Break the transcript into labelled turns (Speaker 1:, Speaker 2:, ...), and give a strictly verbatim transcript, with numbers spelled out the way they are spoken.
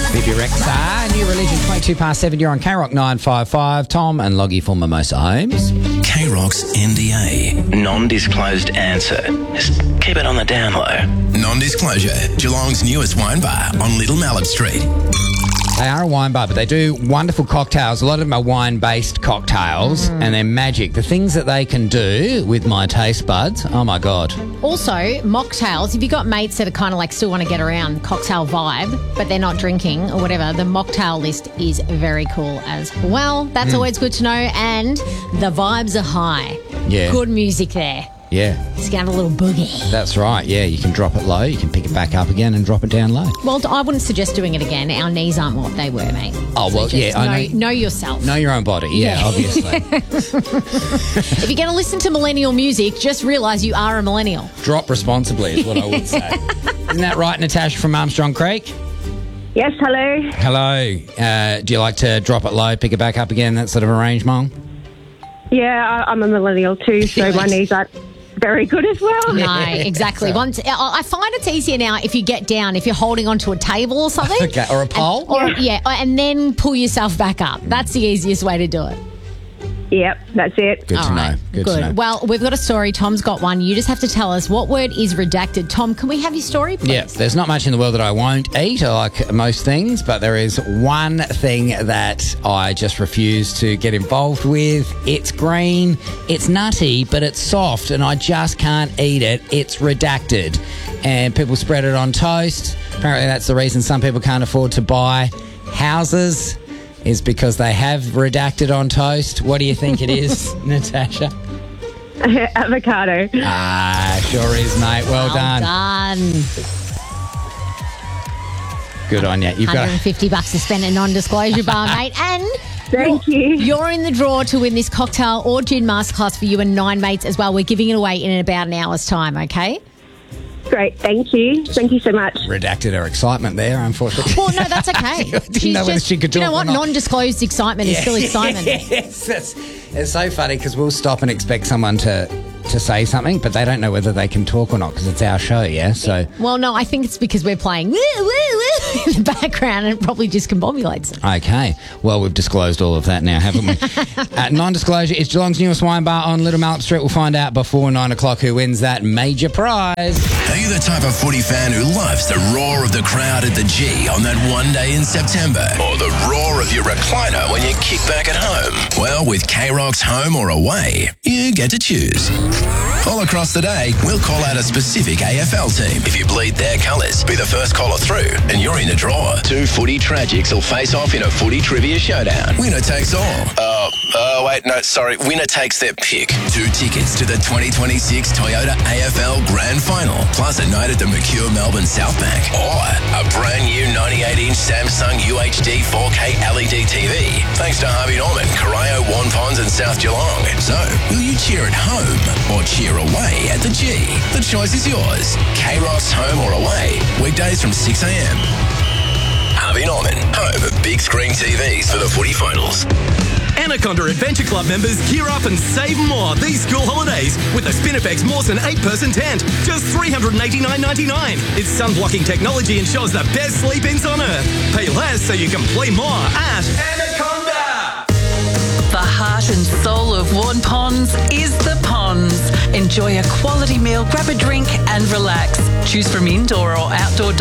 Speaker 1: Vivi Rexa, New Religion, twenty-two past seven. You're on K Rock nine five five. Tom and Loggy for Mimosa Homes.
Speaker 2: K Rock's N D A. Non-disclosed answer. Just keep it on the down low. Non-disclosure. Geelong's newest wine bar on Little Mallet Street.
Speaker 1: They are a wine bar, but they do wonderful cocktails. A lot of them are wine-based cocktails, mm. and they're magic. The things that they can do with my taste buds, oh, my God.
Speaker 3: Also, mocktails, if you've got mates that are kind of like still want to get around cocktail vibe, but they're not drinking or whatever, the mocktail list is very cool as well. That's mm. always good to know. And the vibes are high.
Speaker 1: Yeah.
Speaker 3: Good music there.
Speaker 1: Yeah.
Speaker 3: Just get a little boogie.
Speaker 1: That's right, yeah. You can drop it low, you can pick it back up again and drop it down low.
Speaker 3: Well, I wouldn't suggest doing it again. Our knees aren't what they were, mate.
Speaker 1: Oh, well,
Speaker 3: so
Speaker 1: yeah.
Speaker 3: Know,
Speaker 1: I know,
Speaker 3: know yourself.
Speaker 1: Know your own body, yeah, yeah. Obviously.
Speaker 3: If you're going to listen to millennial music, just realise you are a millennial.
Speaker 1: Drop responsibly is what I would say. Isn't that right, Natasha from Armstrong Creek?
Speaker 4: Yes, hello.
Speaker 1: Hello. Uh, do you like to drop it low, pick it back up again, that sort of arrangement?
Speaker 4: Yeah, I, I'm a millennial too, so my knees aren't very good as well.
Speaker 3: No, exactly. Once I find it's easier now if you get down, if you're holding onto a table or something.
Speaker 1: Okay, or a pole.
Speaker 3: And, or, yeah, and then pull yourself back up. That's the easiest way to do it.
Speaker 4: Yep, that's it.
Speaker 1: Good
Speaker 3: All
Speaker 1: to
Speaker 3: right,
Speaker 1: know. Good,
Speaker 3: good.
Speaker 1: to know.
Speaker 3: Well, we've got a story. Tom's got one. You just have to tell us what word is redacted. Tom, can we have your story, please?
Speaker 1: Yeah, there's not much in the world that I won't eat, like most things, but there is one thing that I just refuse to get involved with. It's green, it's nutty, but it's soft, and I just can't eat it. It's redacted. And people spread it on toast. Apparently that's the reason some people can't afford to buy houses, is because they have redacted on toast. What do you think it is, Natasha?
Speaker 4: Avocado.
Speaker 1: Ah, sure is, mate. Well,
Speaker 3: well
Speaker 1: done.
Speaker 3: done.
Speaker 1: Good on you. You've
Speaker 3: one hundred fifty
Speaker 1: got
Speaker 3: bucks to spend at non-disclosure bar, mate. And
Speaker 4: thank
Speaker 3: you're,
Speaker 4: you.
Speaker 3: You're in the draw to win this cocktail or gin masterclass for you and nine mates as well. We're giving it away in about an hour's time, okay?
Speaker 4: Great, thank you. Thank you so much.
Speaker 1: redacted her excitement there, unfortunately.
Speaker 3: Well, no, that's okay.
Speaker 1: Didn't
Speaker 3: She's
Speaker 1: know whether
Speaker 3: just,
Speaker 1: she could
Speaker 3: you
Speaker 1: talk
Speaker 3: know what?
Speaker 1: or not.
Speaker 3: Non-disclosed excitement is still excitement.
Speaker 1: Yes, it's, it's so funny because we'll stop and expect someone to, to say something, but they don't know whether they can talk or not because it's our show, yeah? So.
Speaker 3: Well, no, I think it's because we're playing woo, woo, woo in the background and it probably just combobulates them.
Speaker 1: Okay. Well, we've disclosed all of that now, haven't we? uh, non-disclosure is Geelong's newest wine bar on Little Mallet Street. We'll find out before nine o'clock who wins that major prize.
Speaker 2: Are you the type of footy fan who loves the roar of the crowd at the G on that one day in September? Or the roar of your recliner when you kick back at home? Well, with K Rock's Home or Away, you get to choose. All across the day, we'll call out a specific A F L team. If you bleed their colours, be the first caller through, and you're in the draw. Two footy tragics will face off in a footy trivia showdown. Winner takes all. Oh, oh wait, no, sorry. Winner takes their pick. Two tickets to the twenty twenty-six Toyota A F L Grand Final, plus a night at the Mercure Melbourne South Bank, or a brand new ninety-eight inch Samsung U H D four K L E D T V, thanks to Harvey Norman, Corio, Wanpons and South Geelong. So, will you cheer at home or cheer away at the G? The choice is yours. K Rock's Home or Away, weekdays from six a m. Harvey Norman, home of big screen T Vs for the footy finals.
Speaker 5: Anaconda Adventure Club members gear up and save more these school holidays with the Spinifex Mawson eight-person tent. Just three hundred eighty-nine ninety-nine. It's sun-blocking technology ensures the best sleep-ins on Earth. Pay less so you can play more at Anaconda.
Speaker 6: The heart and soul of Warn Ponds is the Ponds. Enjoy a quality meal, grab a drink and relax. Choose from indoor or outdoor dining.